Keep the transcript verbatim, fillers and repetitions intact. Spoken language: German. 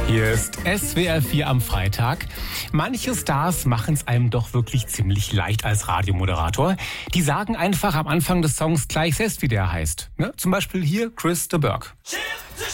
Hier ist S W R vier am Freitag. Manche Stars machen es einem doch wirklich ziemlich leicht als Radiomoderator. Die sagen einfach am Anfang des Songs gleich selbst, wie der heißt. Ne? Zum Beispiel hier Chris de Burgh.